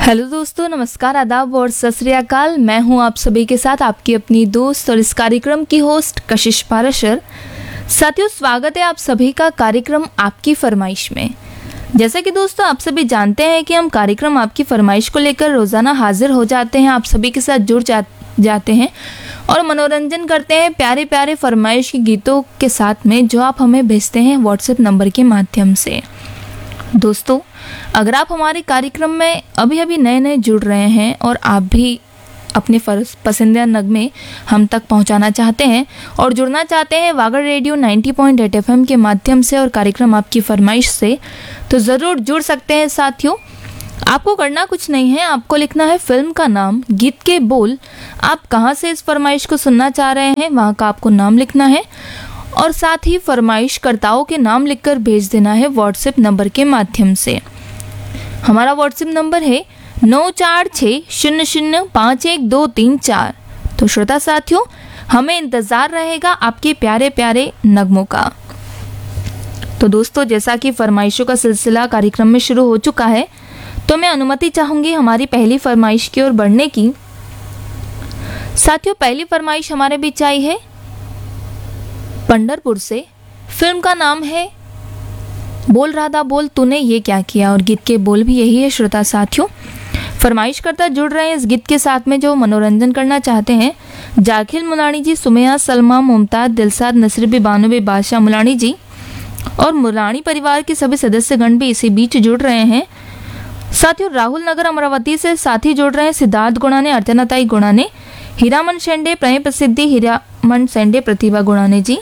Hello दोस्तों, नमस्कार, आदाब और सत श्री अकाल। मैं हूं आप सभी के साथ आपकी अपनी दोस्त और इस कार्यक्रम की होस्ट कशिश पाराशर। साथियों, स्वागत है आप सभी का कार्यक्रम आपकी फरमाइश में। जैसा कि दोस्तों आप सभी जानते हैं कि हम कार्यक्रम आपकी फरमाइश को लेकर रोज़ाना हाजिर हो जाते हैं, आप सभी के साथ जुड़ जाते हैं और मनोरंजन करते हैं प्यारे प्यारे फरमाइश के गीतों के साथ में, जो आप हमें भेजते हैं व्हाट्सएप नंबर के माध्यम से। दोस्तों, अगर आप हमारे कार्यक्रम में अभी अभी नए नए जुड़ रहे हैं और आप भी अपने पसंदीदा नगमे हम तक पहुंचाना चाहते हैं और जुड़ना चाहते हैं वागड़ रेडियो 90.8 FM के माध्यम से और कार्यक्रम आपकी फरमाइश से, तो ज़रूर जुड़ सकते हैं। साथियों, आपको करना कुछ नहीं है, आपको लिखना है फिल्म का नाम, गीत के बोल, आप कहाँ से इस फरमाइश को सुनना चाह रहे हैं वहाँ का आपको नाम लिखना है और साथ ही फरमाइशकर्ताओं के नाम लिखकर भेज देना है व्हाट्सएप नंबर के माध्यम से। हमारा व्हाट्सएप नंबर है 9460051234। तो श्रोता साथियों, हमें इंतज़ार रहेगा आपके प्यारे प्यारे नगमों का। तो दोस्तों, जैसा कि फरमाइशों का सिलसिला कार्यक्रम में शुरू हो चुका है, तो मैं अनुमति चाहूँगी हमारी पहली फरमाइश की ओर बढ़ने की। साथियों, पहली फरमाइश हमारे बीच आई है पंढरपुर से। फिल्म का नाम है बोल राधा बोल तूने ये क्या किया और गीत के बोल भी यही है। श्रोता साथियों, फरमाइशकर्ता जुड़ रहे हैं इस गीत के साथ में जो मनोरंजन करना चाहते हैं। जाखिल मुलानी जी, सुमैया, सलमा, मुमताज, दिलसाद, नसरीबी, बानुबी, बादशाह मुलानी जी और मुलानी परिवार के सभी सदस्यगण भी इसी बीच जुड़ रहे हैं। साथियों, राहुल नगर अमरावती से साथी जुड़ रहे हैं सिद्धार्थ गुणाने, अर्चनाताई गुणाने, हीरामन शेंडे, प्रेम प्रसिद्धि हीरामन शेंडे, प्रतिभा गुणाने जी।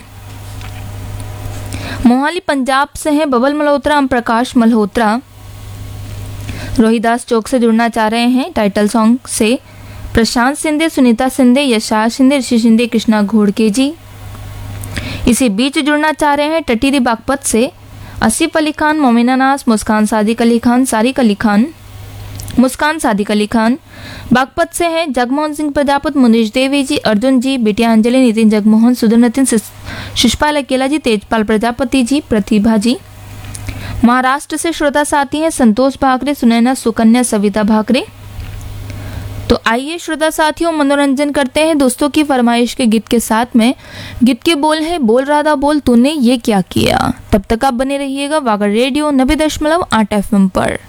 मोहाली पंजाब से हैं बबल मल्होत्रा, ओम प्रकाश मल्होत्रा। रोहिदास चौक से जुड़ना चाह रहे हैं टाइटल सॉन्ग से प्रशांत सिंधे, सुनीता सिंधे, यशा सिंधे, ऋषि सिंधे, कृष्णा घोड़के जी। इसी बीच जुड़ना चाह रहे हैं टटीरी बागपत से आसिफ अली खान, मोमिना नाज, मुस्कान सादिक अली खान, सारिक अली खान, मुस्कान सादिक अली खान। बागपत से हैं जगमोहन सिंह प्रजापत, मुनीश देवी जी, अर्जुन जी, बिटिया अंजलि, नितिन जगमोहन, सुधीर नितिन, शिषपाल अकेला जी, तेजपाल प्रजापति जी, प्रतिभा जी। महाराष्ट्र से श्रोता साथी हैं संतोष भाकरे, सुनैना, सुकन्या, सविता भाकरे। तो आइए श्रोता साथियों, मनोरंजन करते हैं दोस्तों की फरमाइश के गीत के साथ में। गीत के बोल है बोल राधा बोल तूने ये क्या किया। तब तक आप बने रहिएगा वागड़ रेडियो 90.8 FM पर।